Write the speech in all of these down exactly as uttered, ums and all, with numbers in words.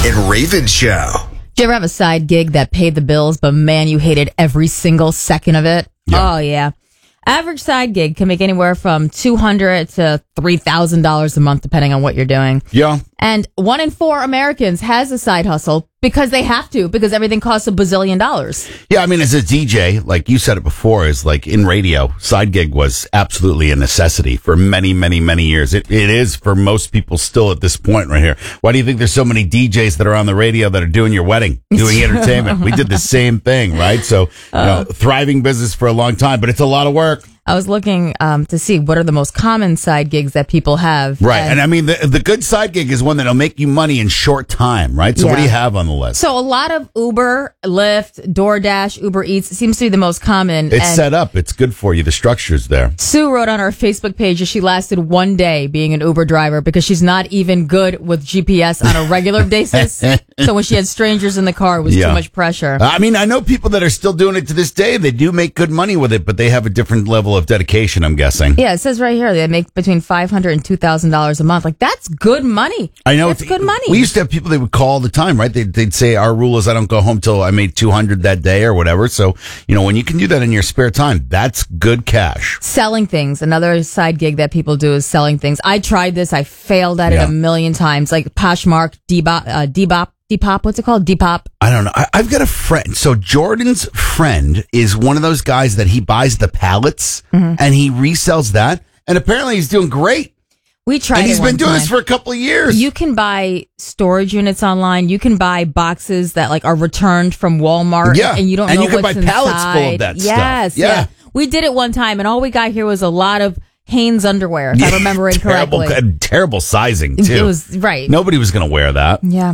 and Raven Show. Did you ever have a side gig that paid the bills, but man, you hated every single second of it? Yeah. Oh, yeah. Average side gig can make anywhere from two hundred dollars to three thousand dollars a month, depending on what you're doing. Yeah. And one in four Americans has a side hustle because they have to, because everything costs a bazillion dollars. Yeah, I mean, as a D J, like you said it before, is like in radio, side gig was absolutely a necessity for many, many, many years. It, it is for most people still at this point right here. Why do you think there's so many D Js that are on the radio that are doing your wedding, doing entertainment? We did the same thing, right? So, you know, thriving business for a long time, but it's a lot of work. I was looking um, to see what are the most common side gigs that people have. Right. And, and I mean, the, the good side gig is one that'll make you money in short time, right? So Yeah. what do you have on the list? So a lot of Uber, Lyft, DoorDash, Uber Eats seems to be the most common. It's and set up. It's good for you. The structure's there. Sue wrote on our Facebook page that she lasted one day being an Uber driver because she's not even good with G P S on a regular basis. So when she had strangers in the car, it was Yeah. too much pressure. I mean, I know people that are still doing it to this day. They do make good money with it, but they have a different level of dedication, I'm guessing. Yeah, it says right here they make between five hundred dollars and two thousand dollars a month. Like, that's good money. I know. That's it's- good money. We used to have people they would call all the time, right? They'd, they'd say, our rule is I don't go home till I made two hundred that day or whatever. So, you know, when you can do that in your spare time, that's good cash. Selling things. Another side gig that people do is selling things. I tried this. I failed at Yeah. it a million times. Like Poshmark, Depop, uh, Depop, Depop. What's it called? Depop. I don't know. I, I've got a friend. So Jordan's friend is one of those guys that he buys the pallets Mm-hmm. and he resells that. And apparently he's doing great. We tried And it he's one been doing time. this for a couple of years. You can buy storage units online. You can buy boxes that like are returned from Walmart. Yeah. And you don't And know you can what's buy pallets full of inside. that stuff. Yes. Yeah. Yeah. We did it one time and all we got here was a lot of Hanes underwear, if I remember it terrible, correctly. terrible sizing, too. It was right. Nobody was going to wear that. Yeah.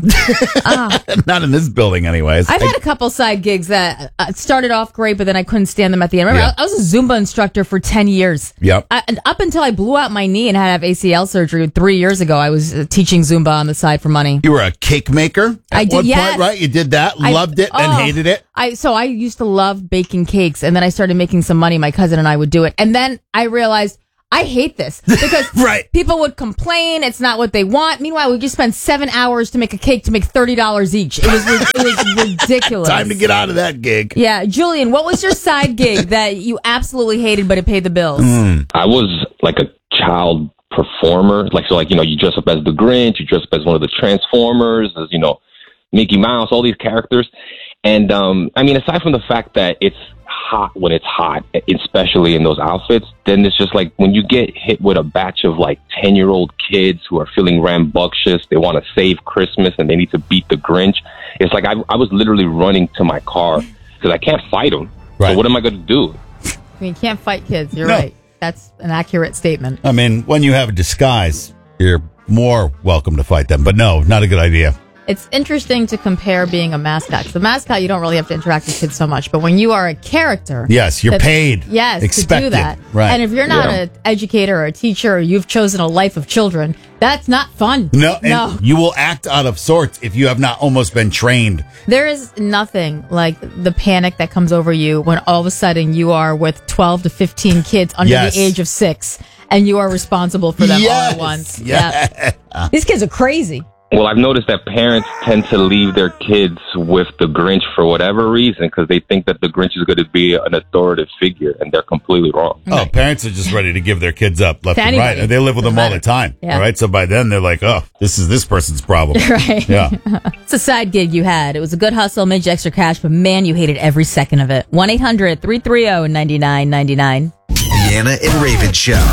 Not in this building, anyways. I've had a couple side gigs that uh, started off great, but then I couldn't stand them at the end. Remember, Yeah. I, I was a Zumba instructor for ten years. Yep. I, and up until I blew out my knee and had to have A C L surgery three years ago, I was uh, teaching Zumba on the side for money. You were a cake maker at I did, one yes. point, right? You did that, I- loved it, and oh, hated it. I so I used to love baking cakes, and then I started making some money. My cousin and I would do it, and then I realized I hate this because Right. people would complain it's not what they want. Meanwhile, we just spent seven hours to make a cake to make thirty dollars each. It was ri- it was ridiculous. Time to get out of that gig. Yeah, Julian, what was your side gig that you absolutely hated, but it paid the bills? Mm. I was like a child performer. Like, so like, you know, you dress up as the Grinch, you dress up as one of the Transformers, as, you know, Mickey Mouse, all these characters. And, um, I mean, aside from the fact that it's hot when it's hot, especially in those outfits, then it's just like when you get hit with a batch of like ten year old kids who are feeling rambunctious, they want to save Christmas and they need to beat the Grinch. It's like I, I was literally running to my car because I can't fight them. Right. So what am I going to do? I mean, you can't fight kids. You're No. right. That's an accurate statement. I mean, when you have a disguise, you're more welcome to fight them. But no, not a good idea. It's interesting to compare being a mascot. 'Cause the mascot, you don't really have to interact with kids so much. But when you are a character... Yes, you're that- paid. Yes, Expected. to do that. Right. And if you're not Yeah. an educator or a teacher or you've chosen a life of children, that's not fun. No, and No. you will act out of sorts if you have not almost been trained. There is nothing like the panic that comes over you when all of a sudden you are with twelve to fifteen kids under Yes. the age of six and you are responsible for them all Yes. at once. Yeah. Yeah. These kids are crazy. Well, I've noticed that parents tend to leave their kids with the Grinch for whatever reason because they think that the Grinch is going to be an authoritative figure, and they're completely wrong. Oh, parents are just ready to give their kids up left To and anybody. right. And they live with them Doesn't all the matter. time. Yeah. All right. So by then they're like, oh, this is this person's problem. Right. Yeah. It's a side gig you had. It was a good hustle, made you extra cash, but man, you hated every second of it. one eight hundred three three zero nine nine nine nine. Deanna and Raven Show.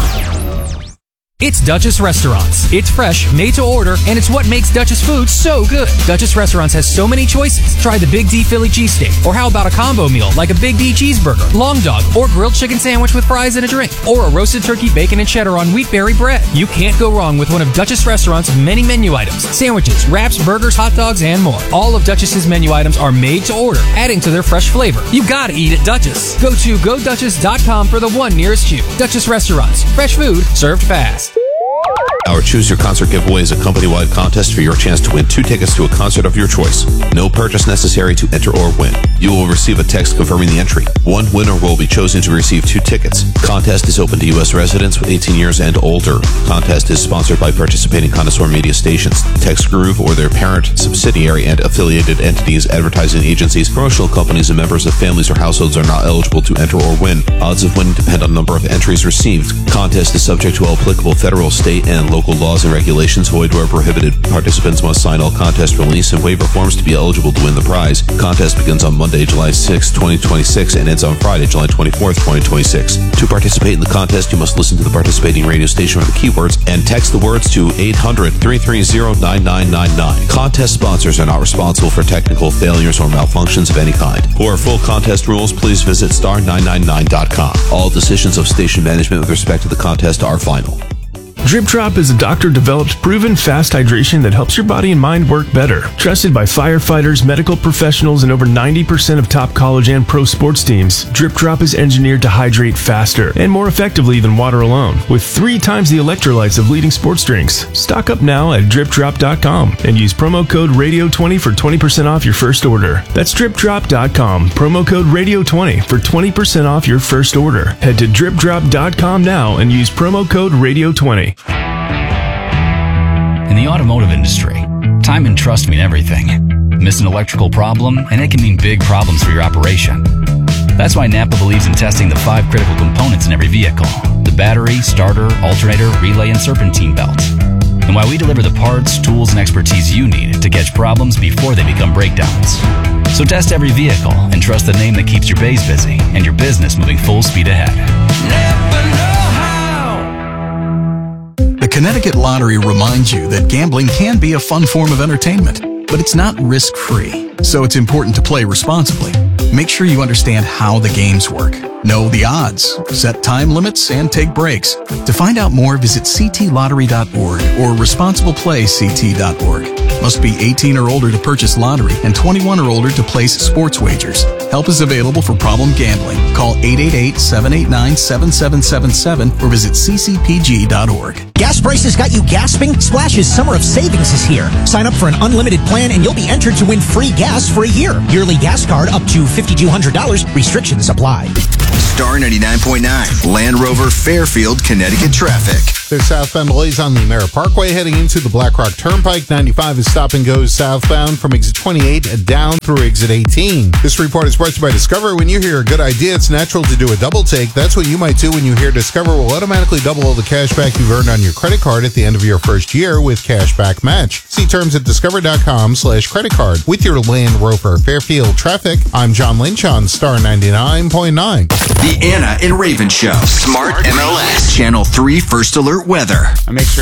It's Duchess Restaurants. It's fresh, made to order, and it's what makes Duchess food so good. Duchess Restaurants has so many choices. Try the Big D Philly cheesesteak, or how about a combo meal like a Big D cheeseburger, long dog, or grilled chicken sandwich with fries and a drink, or a roasted turkey, bacon, and cheddar on wheatberry bread. You can't go wrong with one of Duchess Restaurants' many menu items: sandwiches, wraps, burgers, hot dogs, and more. All of Duchess's menu items are made to order, adding to their fresh flavor. You gotta eat at Duchess. Go to go duchess dot com for the one nearest you. Duchess Restaurants. Fresh food served fast. Our Choose Your Concert giveaway is a company-wide contest for your chance to win two tickets to a concert of your choice. No purchase necessary to enter or win. You will receive a text confirming the entry. One winner will be chosen to receive two tickets. Contest is open to U S residents with eighteen years and older. Contest is sponsored by participating connoisseur media stations, Text Groove or their parent, subsidiary, and affiliated entities, advertising agencies, promotional companies, and members of families or households are not eligible to enter or win. Odds of winning depend on number of entries received. Contest is subject to all applicable federal, state, and local laws and regulations. Void where prohibited. Participants must sign all contest release and waiver forms to be eligible to win the prize. Contest begins on Monday, July sixth, twenty twenty-six, and ends on Friday, July twenty-fourth, twenty twenty-six. To participate in the contest, you must listen to the participating radio station with the keywords and text the words to eight hundred, three three zero, nine nine nine nine. Contest sponsors are not responsible for technical failures or malfunctions of any kind. For full contest rules, please visit star nine nine nine dot com. All decisions of station management with respect to the contest are final. Drip Drop is a doctor-developed, proven fast hydration that helps your body and mind work better. Trusted by firefighters, medical professionals, and over ninety percent of top college and pro sports teams, Drip Drop is engineered to hydrate faster and more effectively than water alone, with three times the electrolytes of leading sports drinks. Stock up now at drip drop dot com and use promo code radio twenty for twenty percent off your first order. That's drip drop dot com, promo code radio twenty for twenty percent off your first order. Head to drip drop dot com now and use promo code radio twenty. In the automotive industry, time and trust mean everything. Miss an electrical problem, and it can mean big problems for your operation. That's why Napa believes in testing the five critical components in every vehicle: the battery, starter, alternator, relay, and serpentine belt. And why we deliver the parts, tools, and expertise you need to catch problems before they become breakdowns. So test every vehicle and trust the name that keeps your bays busy and your business moving full speed ahead. Napa know how. The Connecticut Lottery reminds you that gambling can be a fun form of entertainment, but it's not risk-free, so it's important to play responsibly. Make sure you understand how the games work, know the odds, set time limits, and take breaks. To find out more, visit c t lottery dot org or responsible play c t dot org. Must be eighteen or older to purchase lottery and twenty-one or older to place sports wagers. Help is available for problem gambling. Call eight eight eight, seven eight nine, seven seven seven seven or visit c c p g dot org. Gas prices got you gasping? Splash's Summer of Savings is here. Sign up for an unlimited plan and you'll be entered to win free gas for a year. Yearly gas card up to five thousand two hundred dollars. Restrictions apply. Star ninety-nine point nine, Land Rover, Fairfield, Connecticut traffic. There's southbound delays on the Merritt Parkway heading into the Black Rock Turnpike. ninety-five is stop and goes southbound from exit twenty-eight down through exit eighteen. This report is brought to you by Discover. When you hear a good idea, it's natural to do a double take. That's what you might do when you hear Discover will automatically double all the cash back you've earned on your credit card at the end of your first year with Cashback Match. See terms at discover.com slash credit card. With your Land Rover Fairfield traffic, I'm John Lynch on Star ninety-nine point nine. The Anna and Raven Show. Smart M L S. Channel three First Alert Weather. I make sure